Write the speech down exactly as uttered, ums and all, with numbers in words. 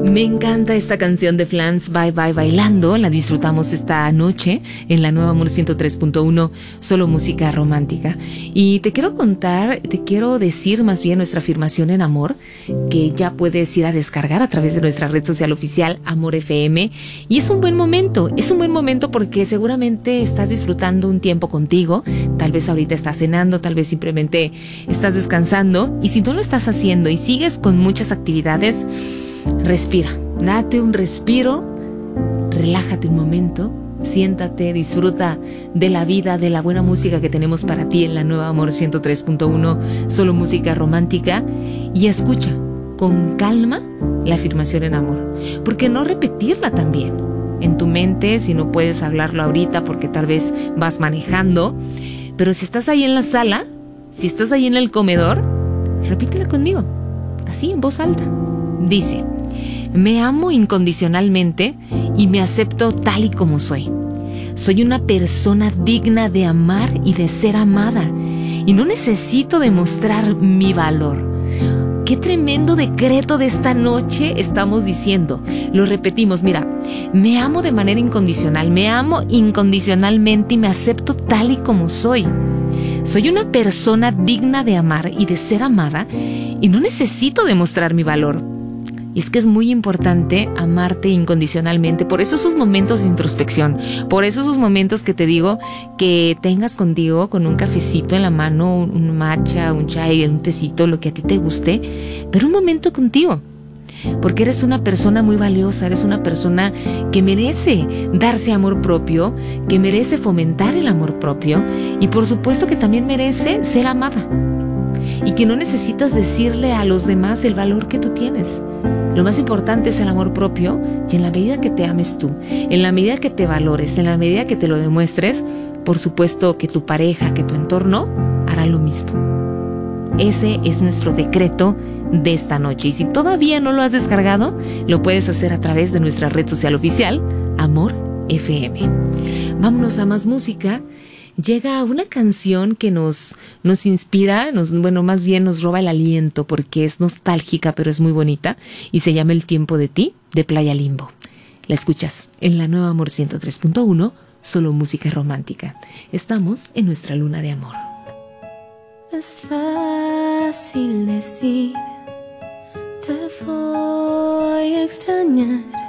Me encanta esta canción de Flans, Bye Bye Bailando. La disfrutamos esta noche en la Nueva Amor ciento tres punto uno, solo música romántica. Y te quiero contar, te quiero decir más bien nuestra afirmación en amor, que ya puedes ir a descargar a través de nuestra red social oficial Amor F M. Y es un buen momento, es un buen momento porque seguramente estás disfrutando un tiempo contigo. Tal vez ahorita estás cenando, tal vez simplemente estás descansando. Y si no lo estás haciendo y sigues con muchas actividades, respira, date un respiro, relájate un momento, siéntate, disfruta de la vida, de la buena música que tenemos para ti en la Nueva Amor ciento tres punto uno, solo música romántica, y escucha con calma la afirmación en amor. ¿Por qué no repetirla también en tu mente si no puedes hablarlo ahorita porque tal vez vas manejando? Pero si estás ahí en la sala, si estás ahí en el comedor, repítela conmigo, así en voz alta. Dice: me amo incondicionalmente y me acepto tal y como soy. Soy una persona digna de amar y de ser amada, y no necesito demostrar mi valor. Qué tremendo decreto de esta noche estamos diciendo. Lo repetimos, mira, me amo de manera incondicional, me amo incondicionalmente y me acepto tal y como soy. Soy una persona digna de amar y de ser amada, y no necesito demostrar mi valor. Y es que es muy importante amarte incondicionalmente. Por eso esos momentos de introspección, por eso esos momentos que te digo que tengas contigo con un cafecito en la mano, un matcha, un chai, un tecito, lo que a ti te guste, pero un momento contigo. Porque eres una persona muy valiosa, eres una persona que merece darse amor propio, que merece fomentar el amor propio y por supuesto que también merece ser amada. Y que no necesitas decirle a los demás el valor que tú tienes. Lo más importante es el amor propio, y en la medida que te ames tú, en la medida que te valores, en la medida que te lo demuestres, por supuesto que tu pareja, que tu entorno hará lo mismo. Ese es nuestro decreto de esta noche. Y si todavía no lo has descargado, lo puedes hacer a través de nuestra red social oficial, Amor F M. Vámonos a más música. Llega una canción que nos, nos inspira, nos, bueno, más bien nos roba el aliento porque es nostálgica, pero es muy bonita, y se llama El tiempo de ti, de Playa Limbo. La escuchas en la Nueva Amor ciento tres punto uno, solo música romántica. Estamos en nuestra luna de amor. Es fácil decir, te voy a extrañar.